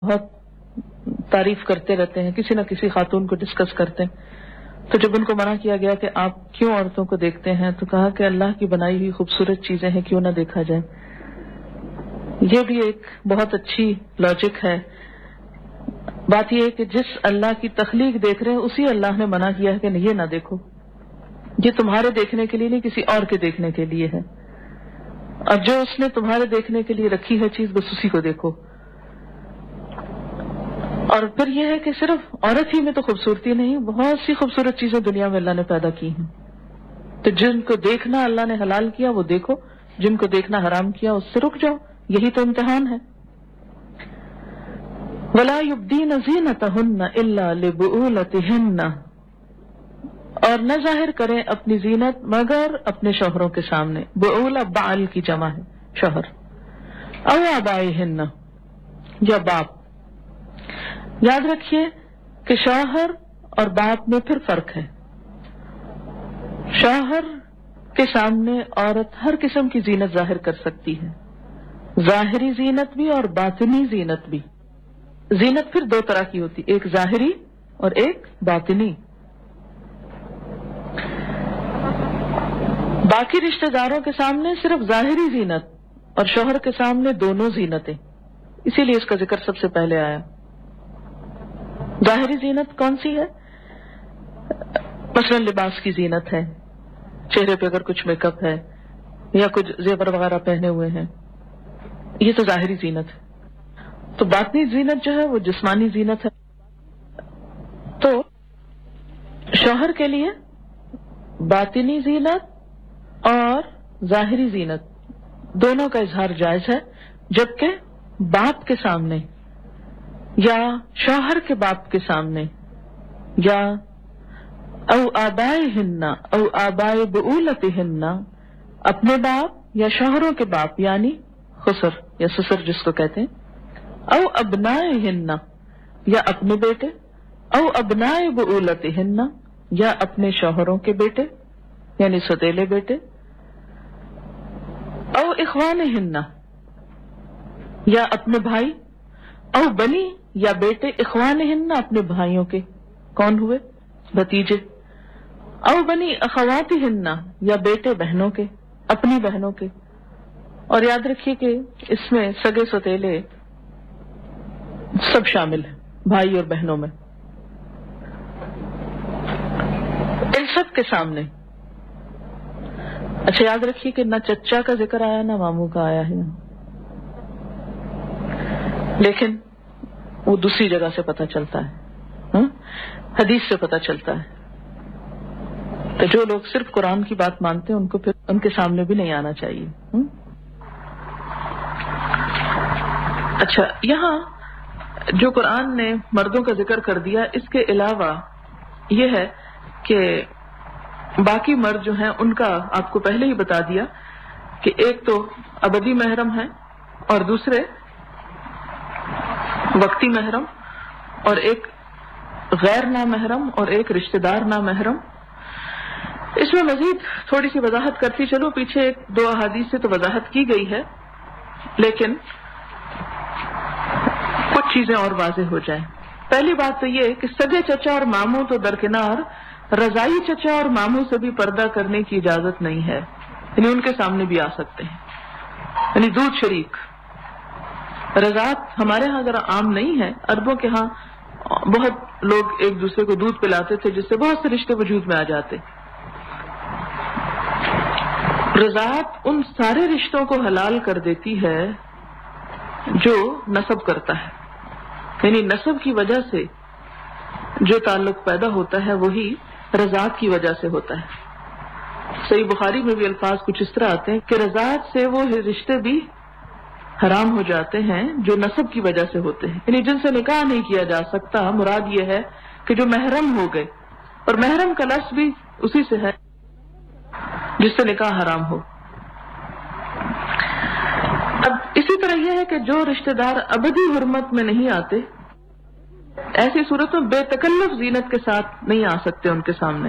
بہت تعریف کرتے رہتے ہیں، کسی نہ کسی خاتون کو ڈسکس کرتے ہیں. تو جب ان کو منع کیا گیا کہ آپ کیوں عورتوں کو دیکھتے ہیں، تو کہا کہ اللہ کی بنائی ہوئی خوبصورت چیزیں ہیں، کیوں نہ دیکھا جائے. یہ بھی ایک بہت اچھی لاجک ہے. بات یہ ہے کہ جس اللہ کی تخلیق دیکھ رہے ہیں اسی اللہ نے منع کیا ہے کہ یہ نہ دیکھو. یہ تمہارے دیکھنے کے لیے نہیں، کسی اور کے دیکھنے کے لیے ہے. اور جو اس نے تمہارے دیکھنے کے لیے رکھی ہے چیز، بس اسی کو دیکھو. اور پھر یہ ہے کہ صرف عورت ہی میں تو خوبصورتی نہیں، بہت سی خوبصورت چیزیں دنیا میں اللہ نے پیدا کی ہیں. تو جن کو دیکھنا اللہ نے حلال کیا وہ دیکھو، جن کو دیکھنا حرام کیا اس سے رک جاؤ. یہی تو امتحان ہے. وَلَا يُبْدِينَ زِينَتَهُنَّ إِلَّا لِبُعُولَتِهِنَّ، اور نہ ظاہر کریں اپنی زینت مگر اپنے شوہروں کے سامنے. بعولہ بعل کی جمع ہے، شوہر. او آبائہن، یا باپ. یاد رکھیے کہ شوہر اور باپ میں پھر فرق ہے. شوہر کے سامنے عورت ہر قسم کی زینت ظاہر کر سکتی ہے، ظاہری زینت بھی اور باطنی زینت بھی. زینت پھر دو طرح کی ہوتی، ایک ظاہری اور ایک باطنی. باقی رشتہ داروں کے سامنے صرف ظاہری زینت اور شوہر کے سامنے دونوں زینتیں، اسی لیے اس کا ذکر سب سے پہلے آیا. ظاہری زینت کون سی ہے؟ مثلا لباس کی زینت ہے، چہرے پہ اگر کچھ میک اپ ہے یا کچھ زیور وغیرہ پہنے ہوئے ہیں، یہ تو ظاہری زینت ہے. تو باطنی زینت جو ہے وہ جسمانی زینت ہے. تو شوہر کے لیے باطنی زینت اور ظاہری زینت دونوں کا اظہار جائز ہے، جبکہ باپ کے سامنے یا شوہر کے باپ کے سامنے یا او آبائہن او آبائے بعولتہن، اپنے باپ یا شوہروں کے باپ یعنی خسر یا سسر جس کو کہتے ہیں، او ابنائہن یا اپنے بیٹے، او ابنائے بعولتہن یا اپنے شوہروں کے بیٹے یعنی سوتیلے بیٹے، او اخوانہن یا اپنے بھائی، او بنی یا بیٹے اخوانہن اپنے بھائیوں کے، کون ہوئے؟ بھتیجے. او بنی اخواتہن یا بیٹے بہنوں کے، اپنی بہنوں کے. اور یاد رکھیے کہ اس میں سگے سوتیلے سب شامل ہیں، بھائی اور بہنوں میں. ان سب کے سامنے. اچھا یاد رکھیے کہ نہ چچا کا ذکر آیا نہ ماموں کا آیا ہے، لیکن وہ دوسری جگہ سے پتہ چلتا ہے، حدیث سے پتہ چلتا ہے. تو جو لوگ صرف قرآن کی بات مانتے ہیں ان کو پھر ان کے سامنے بھی نہیں آنا چاہیے. اچھا، یہاں جو قرآن نے مردوں کا ذکر کر دیا، اس کے علاوہ یہ ہے کہ باقی مرد جو ہیں ان کا آپ کو پہلے ہی بتا دیا کہ ایک تو ابدی محرم ہے اور دوسرے وقتی محرم، اور ایک غیر نامحرم اور ایک رشتہ دار نامحرم. اس میں مزید تھوڑی سی وضاحت کرتی چلو، پیچھے ایک دو احادیث سے تو وضاحت کی گئی ہے، لیکن کچھ چیزیں اور واضح ہو جائیں. پہلی بات تو یہ کہ سگے چچا اور ماموں تو درکنار، رضائی چچا اور ماموں سے بھی پردہ کرنے کی اجازت نہیں ہے، یعنی ان کے سامنے بھی آ سکتے ہیں. یعنی دودھ شریک رضاعت ہمارے ہاں ذرا عام نہیں ہے، عربوں کے ہاں بہت لوگ ایک دوسرے کو دودھ پلاتے تھے جس سے بہت سے رشتے وجود میں آ جاتے. رضاعت ان سارے رشتوں کو حلال کر دیتی ہے جو نسب کرتا ہے، یعنی نسب کی وجہ سے جو تعلق پیدا ہوتا ہے وہی رضاعت کی وجہ سے ہوتا ہے. صحیح بخاری میں بھی الفاظ کچھ اس طرح آتے ہیں کہ رضاعت سے وہ رشتے بھی حرام ہو جاتے ہیں جو نسب کی وجہ سے ہوتے ہیں، یعنی جن سے نکاح نہیں کیا جا سکتا. مراد یہ ہے کہ جو محرم ہو گئے، اور محرم کا لفظ بھی اسی سے ہے جس سے نکاح حرام ہو. اب اسی طرح یہ ہے کہ جو رشتہ دار ابدی حرمت میں نہیں آتے، ایسی صورت میں بے تکلف زینت کے ساتھ نہیں آ سکتے ان کے سامنے.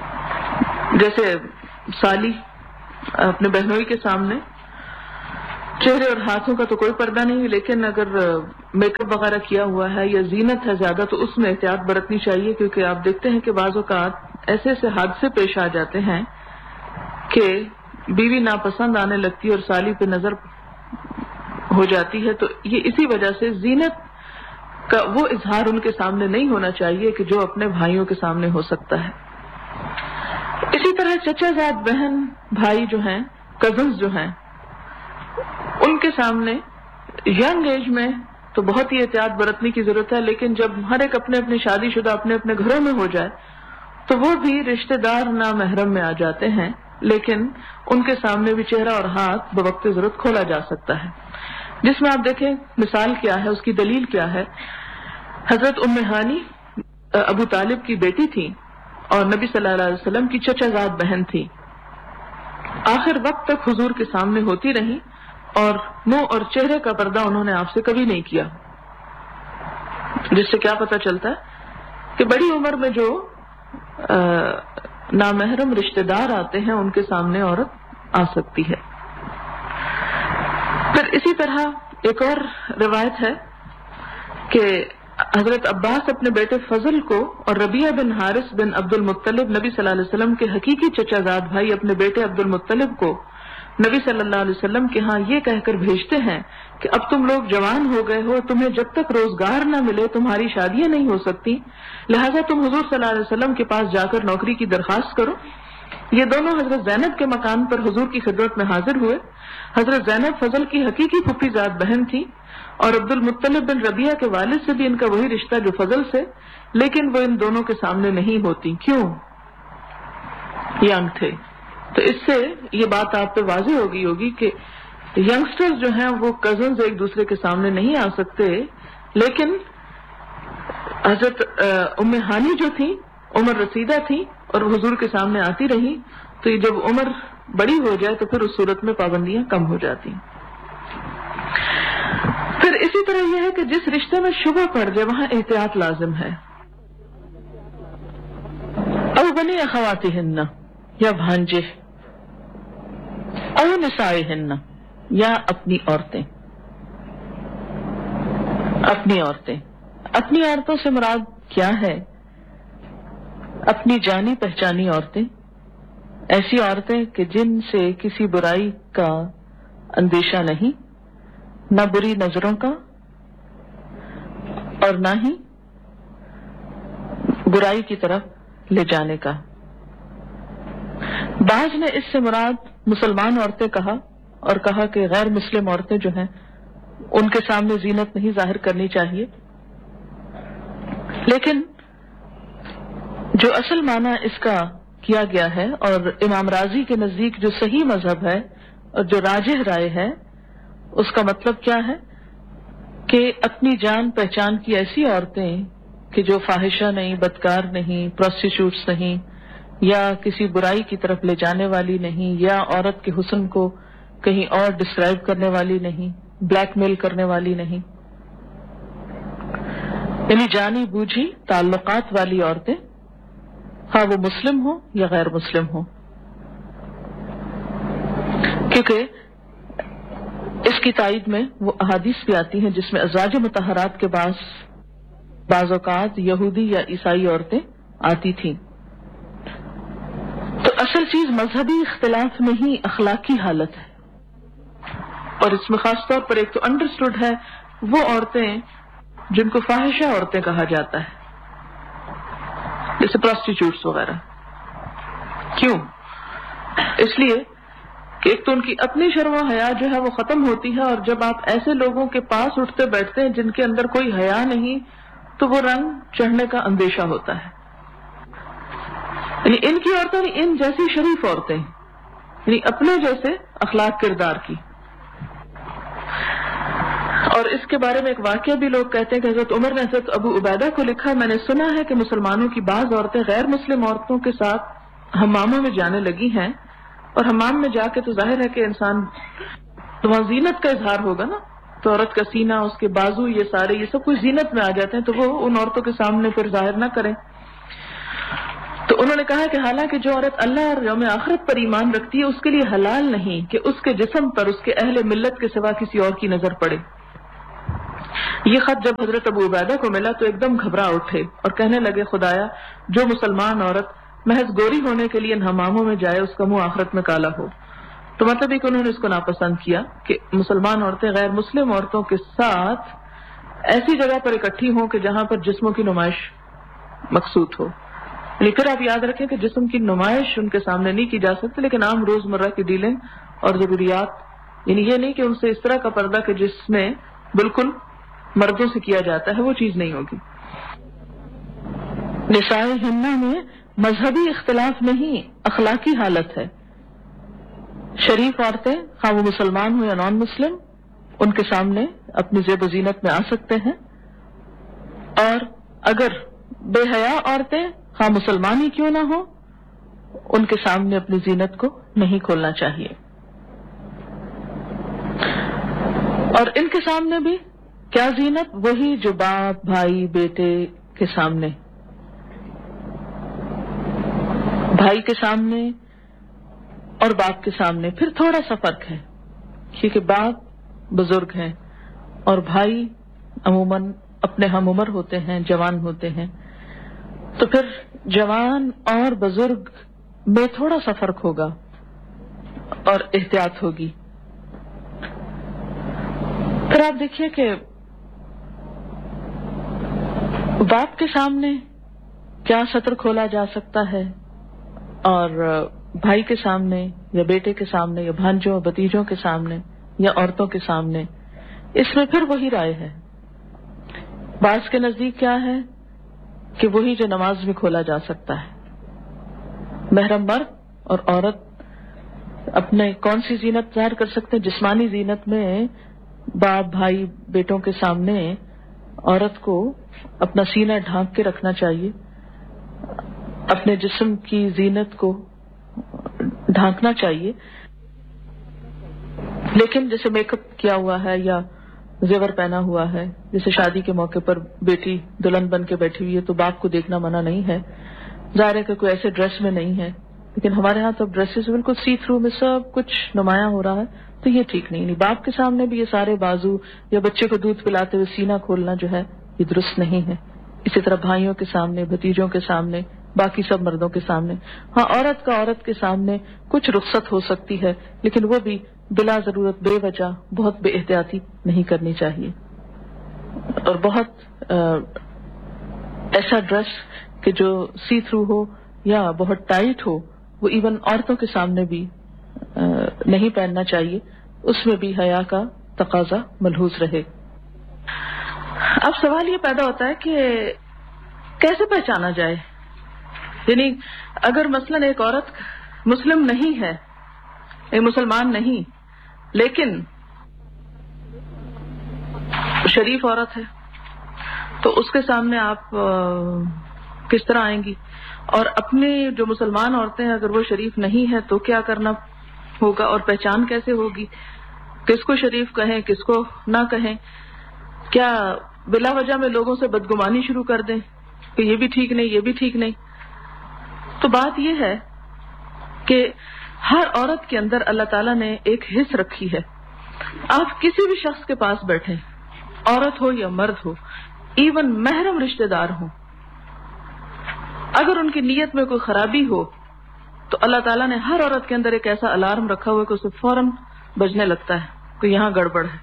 جیسے سالی اپنے بہنوئی کے سامنے چہرے اور ہاتھوں کا تو کوئی پردہ نہیں، لیکن اگر میک اپ وغیرہ کیا ہوا ہے یا زینت ہے زیادہ تو اس میں احتیاط برتنی چاہیے، کیونکہ آپ دیکھتے ہیں کہ بعض اوقات ایسے ایسے حادثے پیش آ جاتے ہیں کہ بیوی ناپسند آنے لگتی ہے اور سالی پہ نظر ہو جاتی ہے، تو یہ اسی وجہ سے زینت کا وہ اظہار ان کے سامنے نہیں ہونا چاہیے کہ جو اپنے بھائیوں کے سامنے ہو سکتا ہے۔ اسی طرح چچا زاد بہن بھائی جو ہیں، کزنز جو ہیں، ان کے سامنے ینگ ایج میں تو بہت ہی احتیاط برتنے کی ضرورت ہے، لیکن جب ہر ایک اپنے اپنے شادی شدہ اپنے اپنے گھروں میں ہو جائے تو وہ بھی رشتہ دار نامحرم میں آ جاتے ہیں، لیکن ان کے سامنے بھی چہرہ اور ہاتھ بوقت ضرورت کھولا جا سکتا ہے، جس میں آپ دیکھیں مثال کیا ہے، اس کی دلیل کیا ہے۔ حضرت ام ہانی ابو طالب کی بیٹی تھی اور نبی صلی اللہ علیہ وسلم کی چچا زاد بہن تھی، آخر وقت تک حضور کے سامنے ہوتی رہی اور منہ اور چہرے کا پردہ انہوں نے آپ سے کبھی نہیں کیا، جس سے کیا پتہ چلتا ہے کہ بڑی عمر میں جو نامحرم رشتہ دار آتے ہیں ان کے سامنے عورت آ سکتی ہے۔ پھر اسی طرح ایک اور روایت ہے کہ حضرت عباس اپنے بیٹے فضل کو اور ربیعہ بن حارث بن عبد المطلب نبی صلی اللہ علیہ وسلم کے حقیقی چچا زاد بھائی اپنے بیٹے عبد المطلب کو نبی صلی اللہ علیہ وسلم کے ہاں یہ کہہ کر بھیجتے ہیں کہ اب تم لوگ جوان ہو گئے ہو، تمہیں جب تک روزگار نہ ملے تمہاری شادیاں نہیں ہو سکتی، لہذا تم حضور صلی اللہ علیہ وسلم کے پاس جا کر نوکری کی درخواست کرو۔ یہ دونوں حضرت زینب کے مکان پر حضور کی خدمت میں حاضر ہوئے۔ حضرت زینب فضل کی حقیقی پھپھی زاد بہن تھی اور عبد المطلب بن ربیعہ کے والد سے بھی ان کا وہی رشتہ جو فضل سے، لیکن وہ ان دونوں کے سامنے نہیں ہوتی، کیوں؟ ینگ تھے۔ تو اس سے یہ بات آپ پہ واضح ہو گئی ہوگی کہ ینگسٹرز جو ہیں وہ کزنز ایک دوسرے کے سامنے نہیں آ سکتے، لیکن حضرت ام ہانی جو تھی عمر رسیدہ تھی اور حضور کے سامنے آتی رہی، تو یہ جب عمر بڑی ہو جائے تو پھر اس صورت میں پابندیاں کم ہو جاتی۔ پھر اسی طرح یہ ہے کہ جس رشتے میں شبہ پڑ جائے وہاں احتیاط لازم ہے۔ او بنی اخواتہن یا بھانجے، او نسائہن یا اپنی عورتیں۔ اپنی عورتوں سے مراد کیا ہے؟ اپنی جانی پہچانی عورتیں، ایسی عورتیں کہ جن سے کسی برائی کا اندیشہ نہیں، نہ بری نظروں کا اور نہ ہی برائی کی طرف لے جانے کا۔ بعض نے اس سے مراد مسلمان عورتیں کہا اور کہا کہ غیر مسلم عورتیں جو ہیں ان کے سامنے زینت نہیں ظاہر کرنی چاہیے، لیکن جو اصل معنی اس کا کیا گیا ہے اور امام راضی کے نزدیک جو صحیح مذہب ہے اور جو راجح رائے ہے، اس کا مطلب کیا ہے کہ اپنی جان پہچان کی ایسی عورتیں کہ جو فاحشہ نہیں، بدکار نہیں، پروسٹیٹیوٹس نہیں، یا کسی برائی کی طرف لے جانے والی نہیں، یا عورت کے حسن کو کہیں اور ڈسکرائب کرنے والی نہیں، بلیک میل کرنے والی نہیں، یعنی جانی بوجھی تعلقات والی عورتیں، ہاں وہ مسلم ہو یا غیر مسلم ہو، کیونکہ اس کی تائید میں وہ احادیث بھی آتی ہیں جس میں ازواج مطہرات کے بعض اوقات یہودی یا عیسائی عورتیں آتی تھیں۔ تو اصل چیز مذہبی اختلاف نہیں، اخلاقی حالت ہے، اور اس میں خاص طور پر ایک تو انڈرسٹوڈ ہے وہ عورتیں جن کو فاحشہ عورتیں کہا جاتا ہے، جیسے پروسٹیٹیوٹس وغیرہ۔ کیوں؟ اس لیے کہ ایک تو ان کی اپنی شرم و حیا جو ہے وہ ختم ہوتی ہے، اور جب آپ ایسے لوگوں کے پاس اٹھتے بیٹھتے ہیں جن کے اندر کوئی حیا نہیں تو وہ رنگ چڑھنے کا اندیشہ ہوتا ہے۔ یعنی ان کی عورتیں ان جیسی شریف عورتیں، یعنی اپنے جیسے اخلاق کردار کی۔ اور اس کے بارے میں ایک واقعہ بھی لوگ کہتے ہیں کہ حضرت عمر نے حضرت ابو عبیدہ کو لکھا، میں نے سنا ہے کہ مسلمانوں کی بعض عورتیں غیر مسلم عورتوں کے ساتھ حماموں میں جانے لگی ہیں، اور حمام میں جا کے تو ظاہر ہے کہ انسان تو وہاں زینت کا اظہار ہوگا نا، تو عورت کا سینہ، اس کے بازو، یہ سارے یہ سب کچھ زینت میں آ جاتے ہیں، تو وہ ان عورتوں کے سامنے پھر ظاہر نہ کریں۔ تو انہوں نے کہا کہ حالانکہ جو عورت اللہ اور یوم آخرت پر ایمان رکھتی ہے اس کے لیے حلال نہیں کہ اس کے جسم پر اس کے اہل ملت کے سوا کسی اور کی نظر پڑے۔ یہ خط جب حضرت ابو عبیدہ کو ملا تو ایک دم گھبرا اٹھے اور کہنے لگے خدایا جو مسلمان عورت محض گوری ہونے کے لیے ان حماموں میں جائے اس کا منہ آخرت میں کالا ہو۔ تو مطلب یہ کہ انہوں نے اس کو ناپسند کیا کہ مسلمان عورتیں غیر مسلم عورتوں کے ساتھ ایسی جگہ پر اکٹھی ہوں کہ جہاں پر جسموں کی نمائش مقصود ہو۔ یعنی پھر آپ یاد رکھیں کہ جسم کی نمائش ان کے سامنے نہیں کی جا سکتی، لیکن عام روزمرہ کی ڈیلنگ اور ضروریات، یعنی یہ نہیں کہ ان سے اس طرح کا پردہ کہ جس میں بالکل مردوں سے کیا جاتا ہے، وہ چیز نہیں ہوگی۔ نساء ہنہ میں مذہبی اختلاف نہیں، اخلاقی حالت ہے۔ شریف عورتیں خواہ وہ مسلمان ہو یا نان مسلم ان کے سامنے اپنی زیب و زینت میں آ سکتے ہیں، اور اگر بے حیا عورتیں خواہ مسلمان ہی کیوں نہ ہو ان کے سامنے اپنی زینت کو نہیں کھولنا چاہیے۔ اور ان کے سامنے بھی کیا زینت؟ وہی جو باپ بھائی بیٹے کے سامنے، بھائی کے سامنے اور باپ کے سامنے پھر تھوڑا سا فرق ہے، کیونکہ باپ بزرگ ہیں اور بھائی عموماً اپنے ہم عمر ہوتے ہیں، جوان ہوتے ہیں، تو پھر جوان اور بزرگ میں تھوڑا سا فرق ہوگا اور احتیاط ہوگی۔ پھر آپ دیکھیے کہ باپ کے سامنے کیا سطر کھولا جا سکتا ہے اور بھائی کے سامنے یا بیٹے کے سامنے یا بھانجوں بھتیجوں کے سامنے یا عورتوں کے سامنے، اس میں پھر وہی رائے ہے۔ بعض کے نزدیک کیا ہے کہ وہی جو نماز میں کھولا جا سکتا ہے۔ محرم مرد اور عورت اپنے کون سی زینت ظاہر کر سکتے ہیں؟ جسمانی زینت میں باپ بھائی بیٹوں کے سامنے عورت کو اپنا سینہ ڈھانک کے رکھنا چاہیے، اپنے جسم کی زینت کو ڈھانکنا چاہیے، لیکن جیسے میک اپ کیا ہوا ہے یا زیور پہنا ہوا ہے، جیسے شادی کے موقع پر بیٹی دلہن بن کے بیٹھی ہوئی ہے تو باپ کو دیکھنا منع نہیں ہے، ظاہر ہے کہ کوئی ایسے ڈریس میں نہیں ہے، لیکن ہمارے ہاں تو ڈریسز بالکل سی تھرو میں سب کچھ نمایاں ہو رہا ہے، تو یہ ٹھیک نہیں۔ باپ کے سامنے بھی یہ سارے بازو یا بچے کو دودھ پلاتے ہوئے سینہ کھولنا جو ہے یہ درست نہیں ہے۔ اسی طرح بھائیوں کے سامنے، بھتیجوں کے سامنے، باقی سب مردوں کے سامنے، ہاں عورت کا عورت کے سامنے کچھ رخصت ہو سکتی ہے، لیکن وہ بھی بلا ضرورت بے وجہ بہت بے احتیاطی نہیں کرنی چاہیے، اور بہت ایسا ڈریس کہ جو سی تھرو ہو یا بہت ٹائٹ ہو وہ ایون عورتوں کے سامنے بھی نہیں پہننا چاہیے، اس میں بھی حیا کا تقاضا ملحوظ رہے۔ اب سوال یہ پیدا ہوتا ہے کہ کیسے پہچانا جائے؟ یعنی اگر مثلاً ایک عورت مسلم نہیں ہے، ایک مسلمان نہیں، لیکن شریف عورت ہے، تو اس کے سامنے آپ کس طرح آئیں گی؟ اور اپنی جو مسلمان عورتیں ہیں اگر وہ شریف نہیں ہے تو کیا کرنا ہوگا، اور پہچان کیسے ہوگی؟ کس کو شریف کہیں، کس کو نہ کہیں؟ کیا بلا وجہ میں لوگوں سے بدگمانی شروع کر دیں کہ یہ بھی ٹھیک نہیں، یہ بھی ٹھیک نہیں؟ تو بات یہ ہے کہ ہر عورت کے اندر اللہ تعالیٰ نے ایک حص رکھی ہے۔ آپ کسی بھی شخص کے پاس بیٹھیں، عورت ہو یا مرد ہو، ایون محرم رشتہ دار ہو، اگر ان کی نیت میں کوئی خرابی ہو تو اللہ تعالیٰ نے ہر عورت کے اندر ایک ایسا الارم رکھا ہوا ہے کہ اسے فوراً بجنے لگتا ہے کہ یہاں گڑبڑ ہے۔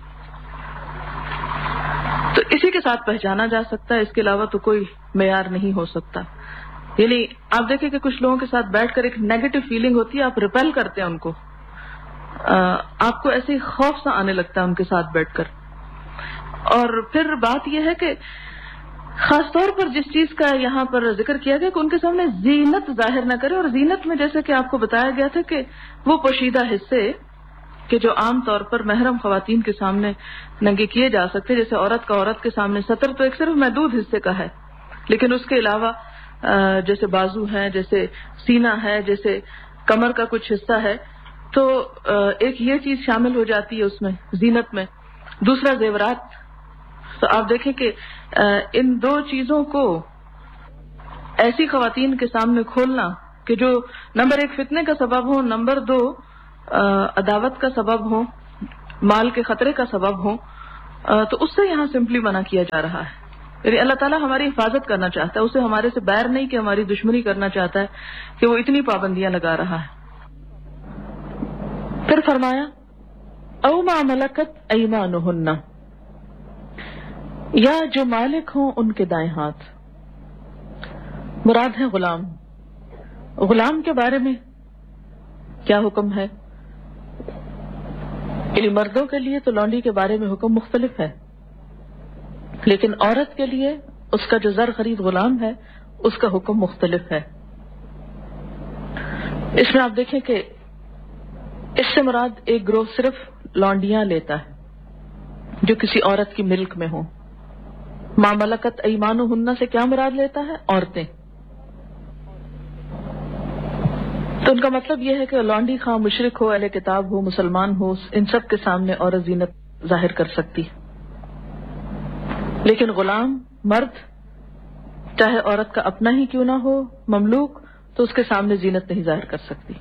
تو اسی کے ساتھ پہچانا جا سکتا ہے، اس کے علاوہ تو کوئی معیار نہیں ہو سکتا۔ یعنی آپ دیکھیں کہ کچھ لوگوں کے ساتھ بیٹھ کر ایک نیگیٹو فیلنگ ہوتی ہے، آپ ریپیل کرتے ہیں ان کو، آپ کو ایسے خوف سا آنے لگتا ہے ان کے ساتھ بیٹھ کر۔ اور پھر بات یہ ہے کہ خاص طور پر جس چیز کا یہاں پر ذکر کیا گیا کہ ان کے سامنے زینت ظاہر نہ کرے، اور زینت میں جیسے کہ آپ کو بتایا گیا تھا کہ وہ پوشیدہ حصے کہ جو عام طور پر محرم خواتین کے سامنے ننگے کیے جا سکتے، جیسے عورت کا عورت کے سامنے سطر تو ایک صرف محدود حصے کا ہے، لیکن اس کے علاوہ جیسے بازو ہے، جیسے سینہ ہے، جیسے کمر کا کچھ حصہ ہے، تو ایک یہ چیز شامل ہو جاتی ہے اس میں زینت میں۔ دوسرا زیورات، تو آپ دیکھیں کہ ان دو چیزوں کو ایسی خواتین کے سامنے کھولنا کہ جو نمبر 1 فتنے کا سبب ہو، نمبر 2 عداوت کا سبب ہو، مال کے خطرے کا سبب ہو، تو اس سے یہاں سمپلی منع کیا جا رہا ہے. یعنی اللہ تعالیٰ ہماری حفاظت کرنا چاہتا ہے، اسے ہمارے سے بیر نہیں کہ ہماری دشمنی کرنا چاہتا ہے کہ وہ اتنی پابندیاں لگا رہا ہے. پھر فرمایا او ما ملکت ایمانہن، یا جو مالک ہوں ان کے دائیں ہاتھ. مراد ہے غلام. غلام کے بارے میں کیا حکم ہے؟ یعنی مردوں کے لیے تو لونڈی کے بارے میں حکم مختلف ہے، لیکن عورت کے لیے اس کا جو زر خرید غلام ہے اس کا حکم مختلف ہے. اس میں آپ دیکھیں کہ اس سے مراد ایک گروہ صرف لونڈیاں لیتا ہے جو کسی عورت کی ملک میں ہوں. ما ملکت ایمانہن سے کیا مراد لیتا ہے؟ عورتیں. تو ان کا مطلب یہ ہے کہ لونڈی خواہ مشرک ہو، اہل کتاب ہو، مسلمان ہو، ان سب کے سامنے عورت زینت ظاہر کر سکتی، لیکن غلام مرد چاہے عورت کا اپنا ہی کیوں نہ ہو، مملوک، تو اس کے سامنے زینت نہیں ظاہر کر سکتی.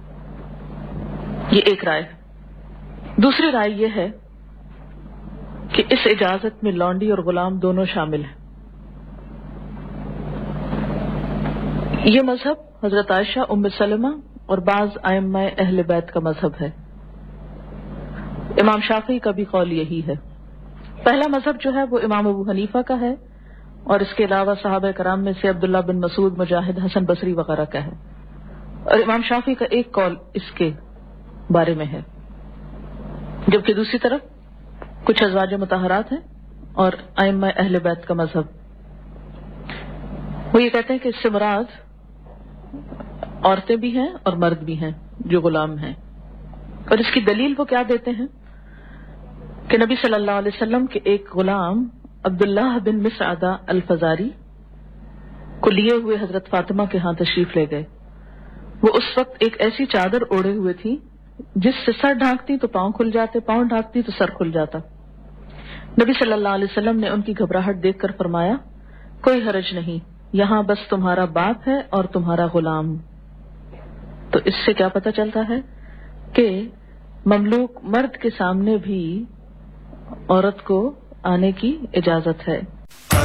یہ ایک رائے ہے. دوسری رائے یہ ہے کہ اس اجازت میں لونڈی اور غلام دونوں شامل ہیں. یہ مذہب حضرت عائشہ، ام سلمہ اور بعض ائمہ اہل بیت کا مذہب ہے. امام شافعی کا بھی قول یہی ہے. پہلا مذہب جو ہے وہ امام ابو حنیفہ کا ہے، اور اس کے علاوہ صحابہ کرام میں سے عبداللہ بن مسعود، مجاہد، حسن بصری وغیرہ کا ہے. اور امام شافعی کا ایک قول اس کے بارے میں ہے، جبکہ دوسری طرف کچھ ازواج مطہرات ہیں اور ائمہ اہل بیت کا مذہب. وہ یہ کہتے ہیں کہ اس سے مراد عورتیں بھی ہیں اور مرد بھی ہیں جو غلام ہیں. اور اس کی دلیل وہ کیا دیتے ہیں کہ نبی صلی اللہ علیہ وسلم کے ایک غلام عبداللہ بن مسعدہ الفزاری کو لیے ہوئے حضرت فاطمہ کے ہاں تشریف لے گئے. وہ اس وقت ایک ایسی چادر اوڑھے ہوئے تھی جس سے سر ڈھانکتی تو پاؤں کھل جاتے، پاؤں ڈھانکتی تو سر کھل جاتا. نبی صلی اللہ علیہ وسلم نے ان کی گھبراہٹ دیکھ کر فرمایا کوئی حرج نہیں، یہاں بس تمہارا باپ ہے اور تمہارا غلام. تو اس سے کیا پتہ چلتا ہے کہ مملوک مرد کے سامنے بھی عورت کو آنے کی اجازت ہے.